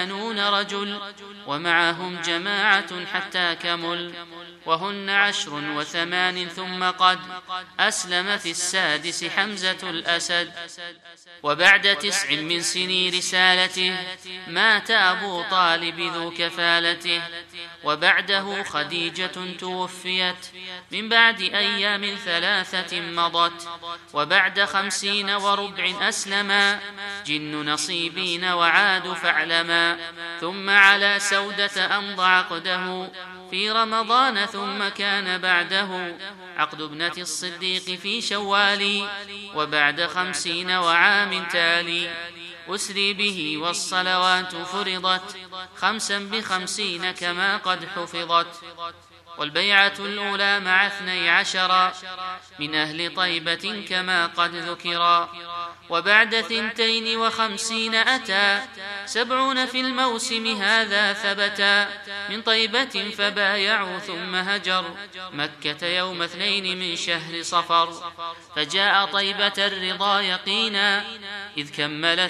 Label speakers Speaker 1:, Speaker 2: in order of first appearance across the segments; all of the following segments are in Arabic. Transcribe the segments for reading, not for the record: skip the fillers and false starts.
Speaker 1: رجل ومعهم جماعة حتى كمل، وهن 10 و8 ثم قد أسلم في السادس حمزة الأسد. وبعد 9 من سني رسالته مات أبو طالب ذو كفالته، وبعده خديجة توفيت من بعد أيام 3 مضت، وبعد 50 وربع أسلما جن نصيبين وعاد فاعلما. ثم على سودة أمضى عقده في رمضان، ثم كان بعده عقد ابنة الصديق في شوال، وبعد 50 وعام تالي أسري به والصلوات فرضت 5 ب50 كما قد حفظت. والبيعة الأولى مع 12 من أهل طيبة كما قد ذكرا، وبعد 52 أتى 70 في الموسم هذا ثبتا من طيبة فبايعوا ثم هجر مكة يوم 2 من شهر صفر، فجاء طيبة الرضا يقينا إذ كمل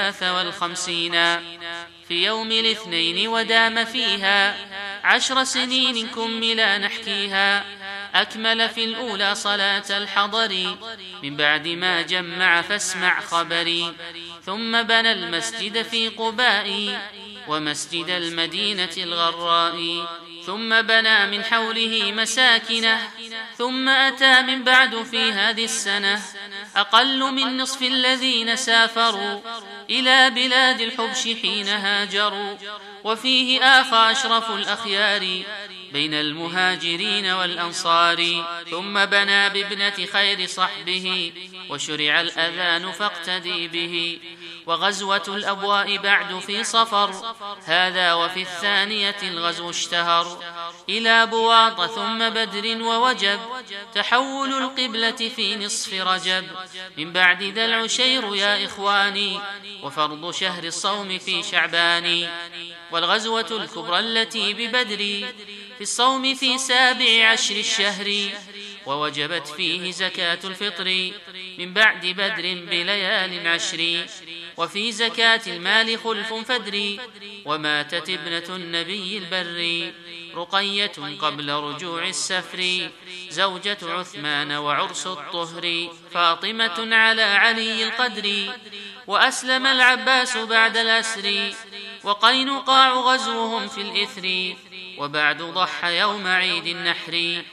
Speaker 1: 53 في يوم الاثنين، ودام فيها 10 سنين كملا نحكيها. أكمل في الأولى صلاة الحضر من بعد ما جمع فاسمع خبري، ثم بنى المسجد في قباء ومسجد المدينة الغراء، ثم بنى من حوله مساكنه، ثم أتى من بعد في هذه السنة أقل من نصف الذين سافروا إلى بلاد الحبش حين هاجروا، وفيه آخى أشرف الأخيار بين المهاجرين والأنصار. ثم بنى بابنة خير صحبه وشرع الأذان فاقتدي به. وغزوة الأبواء بعد في صفر هذا، وفي الثانية الغزو اشتهر إلى بواط ثم بدر ووجب تحول القبلة في نصف رجب، من بعد ذا العشير يا إخواني وفرض شهر الصوم في شعبان. والغزوة الكبرى التي ببدر في الصوم في 17 الشهر، ووجبت فيه زكاة الفطر من بعد بدر بليال 10، وفي زكاة المال خلف فدري، وماتت ابنة النبي البر رقية قبل رجوع السفر زوجة عثمان وعرس الطهر، فاطمة على علي القدر، وأسلم العباس بعد الأسر، وقينقاع غزوهم في الإثر، وبعد ضحى يوم عيد النحر.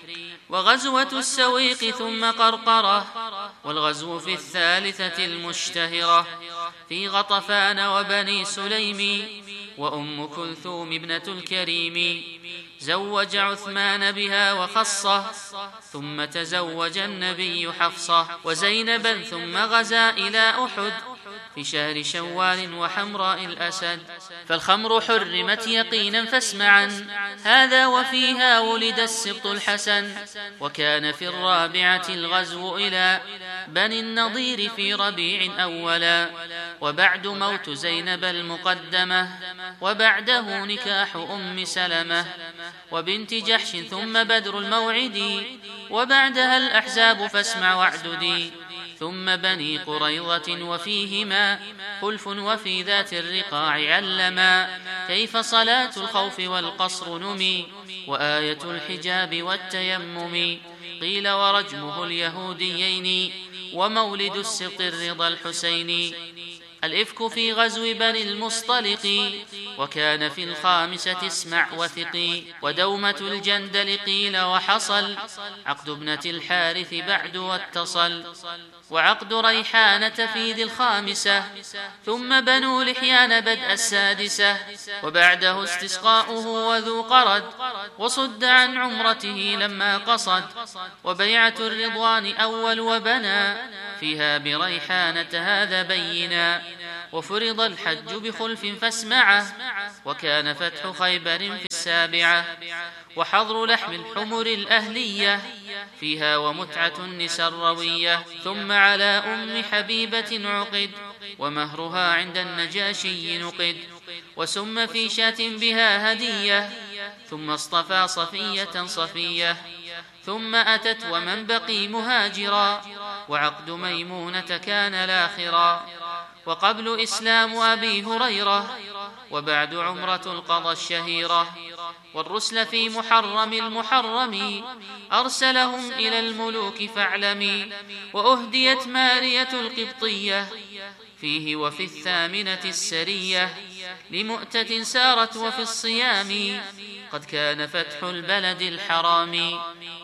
Speaker 1: وغزوة السويق ثم قرقرة، والغزو في الثالثة المشتهرة في غطفان وبني سليم، وأم كلثوم ابنة الكريم زوج عثمان بها وخصه، ثم تزوج النبي حفصة وزينبا، ثم غزا إلى أحد في شهر شوال وحمراء الأسد. فالخمر حرمت يقينا فاسمعا هذا، وفيها ولد السبط الحسن، وكان في 4 الغزو إلى بني النضير في ربيع أولا، وبعد موت زينب المقدمة، وبعده نكاح أم سلمة وبنت جحش، ثم بدر الموعد، وبعدها الأحزاب فاسمع واعددي، ثم بني قريظة وفيهما خلف، وفي ذات الرقاع علما كيف صلاة الخوف والقصر نمي، وآية الحجاب والتيمم قيل ورجمه اليهوديين، ومولد السبط الرضا الحسيني. الإفك في غزو بني المصطلق، وكان في 5 اسمع وثقي، ودومة الجندل قيل وحصل عقد ابنة الحارث بعد واتصل، وعقد ريحانة في ذي 5، ثم بنو لحيان بدء 6، وبعده استسقاؤه وذو قرد، وصد عن عمرته لما قصد، وبيعة الرضوان أول، وبنى فيها بريحانة هذا بينا، وفرض الحج بخلف فاسمعه، وكان فتح خيبر في 7، وحظر لحم الحمر الأهلية فيها، ومتعة النساء الروية. ثم على أم حبيبة عقد، ومهرها عند النجاشي نقد، وسم في شاة بها هدية، ثم اصطفى صفية صفية، ثم أتت ومن بقي مهاجرا، وعقد ميمونة كان الآخرا. وقبل إسلام أبي هريرة وبعد عمرة القضاء الشهيرة. والرسل في محرم المحرم أرسلهم إلى الملوك فاعلمي. وأهديت مارية القبطية فيه وفي 8 السرية لمؤتة سارت وفي الصيام قد كان فتح البلد الحرام.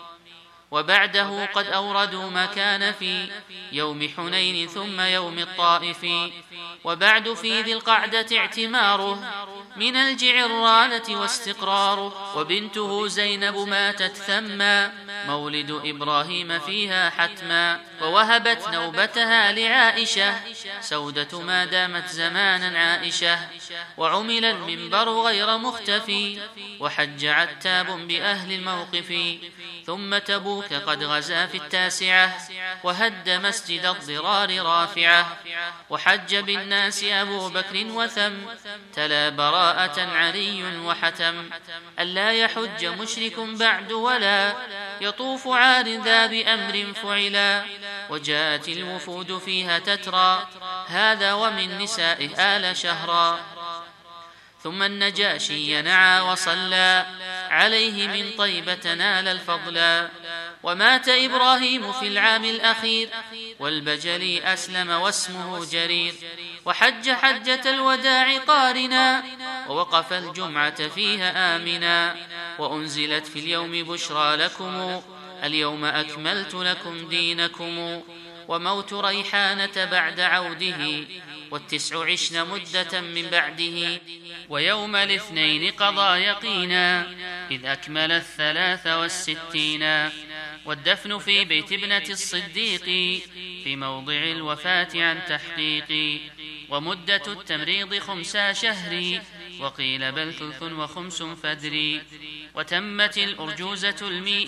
Speaker 1: وبعده قد أوردوا ما كان في يوم حنين ثم يوم الطائف. وبعد في ذي القعدة اعتماره من الجعرانة واستقراره. وبنته زينب ماتت ثما مولد إبراهيم فيها حتما. ووهبت نوبتها لعائشة سودة ما دامت زمانا عائشة. وعمل المنبر غير مختفي وحج عتاب بأهل الموقف. ثم تبوك قد غزا في 9 وهد مسجد الضرار رافعة. وحج بالناس أبو بكر وثم تلا براءة عري وحتم. ألا يحج مشرك بعد ولا يطوف عار ذا بأمر فعلا. وجاءت الوفود فيها تترى هذا ومن نسائه آل شهرا. ثم النجاشي نعى وصلى عليه من طيبة نال الفضلا. ومات إبراهيم في العام الأخير والبجلي أسلم واسمه جرير. وحج حجة الوداع قارنا ووقف الجمعة فيها آمنا. وأنزلت في اليوم بشرى لكم اليوم أكملت لكم دينكم. وموت ريحانة بعد عوده 19 مدة من بعده. ويوم الاثنين قضى يقينا إذ أكمل 63. والدفن في بيت ابنة الصديق في موضع الوفاة عن تحقيق. ومدة التمريض 5 شهر وقيل بل 3 و5 فدري. وتمت الأرجوزة